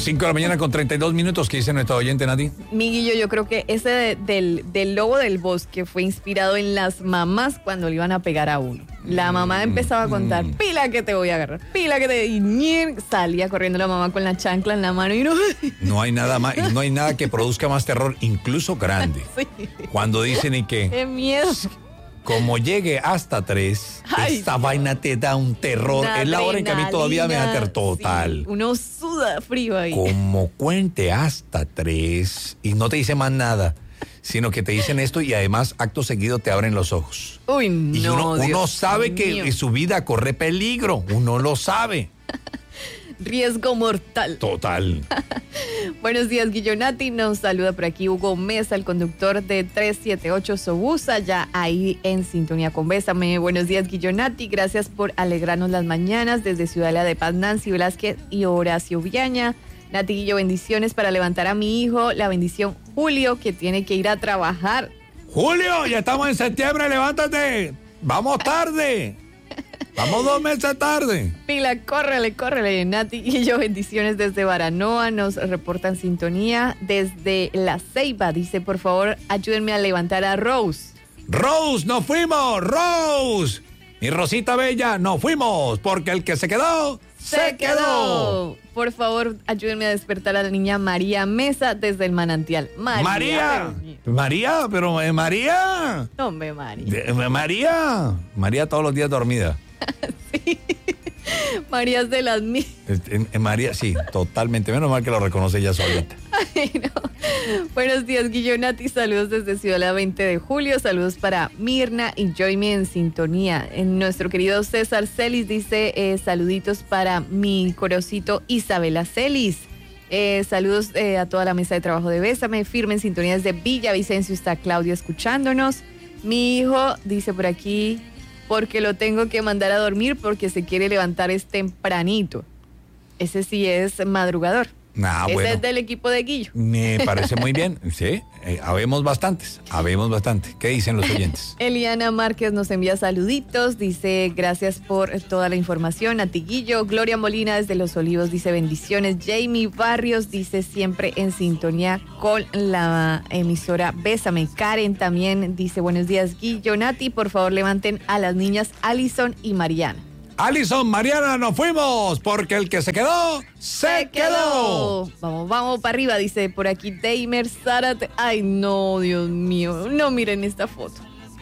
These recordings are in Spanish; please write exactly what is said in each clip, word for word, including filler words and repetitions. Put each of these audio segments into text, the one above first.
cinco de la mañana con treinta y dos minutos. ¿Qué dice nuestro oyente, Nati? Miguillo, yo creo que ese de, del, del lobo del bosque fue inspirado en las mamás cuando le iban a pegar a uno. La mamá empezaba a contar, Mm. pila que te voy a agarrar, pila que te... Y ñir, salía corriendo la mamá con la chancla en la mano y no... No hay nada más, no hay nada que produzca más terror, incluso grande. Sí. Cuando dicen y que, ¡Qué miedo! como llegue hasta tres, Ay, esta Dios. vaina te da un terror. Una Es la hora en que a mí todavía me da adrenalina, terror total. sí, uno suda frío ahí. Como cuente hasta tres y no te dice más nada, sino que te dicen esto y además acto seguido te abren los ojos. Uy, Y no, uno, uno Dios sabe mío. que su vida corre peligro, uno lo sabe. Riesgo mortal. Total. Buenos días, Guillonati. Nos saluda por aquí Hugo Mesa, el conductor de trescientos setenta y ocho Sobusa, ya ahí en sintonía con Bésame. Buenos días, Guillonati. Gracias por alegrarnos las mañanas desde Ciudadela de Paz, Nancy Velázquez y Horacio Villaña. Nati Guillo, bendiciones para levantar a mi hijo. La bendición Julio, que tiene que ir a trabajar. Julio, ya estamos en septiembre, levántate. Vamos tarde. Vamos dos meses tarde. Pila, córrele, córrele. Nati Guillo, bendiciones desde Baranoa. Nos reportan sintonía desde La Ceiba. Dice, por favor, ayúdenme a levantar a Rose. Rose, nos fuimos, Rose. Mi Rosita Bella, nos fuimos, porque el que se quedó, se quedó. Por favor, ayúdenme a despertar a la niña María Mesa desde el manantial. María. María, María, pero eh, María. No, hombre, María. Eh, María, María todos los días dormida. Sí. María es de las mías. Eh, eh, María, sí, totalmente. Menos mal que lo reconoce ella solita. Ay, no. Buenos días, Guillonati. Saludos desde Ciudad veinte de julio. Saludos para Mirna y Joyme en sintonía. En nuestro querido César Celis dice eh, saluditos para mi corocito Isabela Celis. Eh, saludos eh, a toda la mesa de trabajo de Bésame. Firme en sintonía desde Villavicencio. Está Claudia escuchándonos. Mi hijo dice por aquí, porque lo tengo que mandar a dormir porque se quiere levantar es tempranito. Ese sí es madrugador. Ah, Ese bueno. es del equipo de Guillo. Me parece muy bien, sí. Eh, habemos bastantes, habemos bastante. ¿Qué dicen los oyentes? Eliana Márquez nos envía saluditos, dice gracias por toda la información. A Tiguillo, Gloria Molina desde Los Olivos dice bendiciones. Jamie Barrios dice siempre en sintonía con la emisora Bésame. Karen también dice buenos días, Guillo. Nati, por favor levanten a las niñas Alison y Mariana. Alison, Mariana, nos fuimos, porque el que se quedó, se quedó. Vamos, vamos para arriba, dice por aquí Deimer Zárate. Ay, no, Dios mío, no miren esta foto.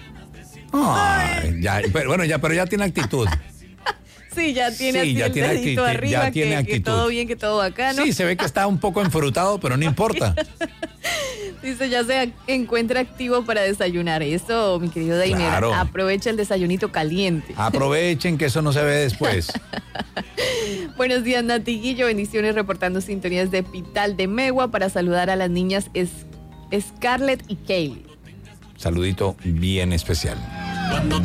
Ay, ya, pero, bueno, ya, pero ya tiene actitud. Sí, ya tiene Sí, así ya el tiene dedito actitud, arriba, ya tiene que, que actitud. todo bien, que todo bacano. Sí, se ve que está un poco enfrutado, pero no importa. Dice, ya se encuentra activo para desayunar. Eso, mi querido Deimer, Claro. aprovecha el desayunito caliente. Aprovechen que eso no se ve después. Buenos días, Nati Guillo. Bendiciones reportando sintonías de Pital de Megua para saludar a las niñas es- Scarlett y Kaylee. Saludito bien especial. Cuando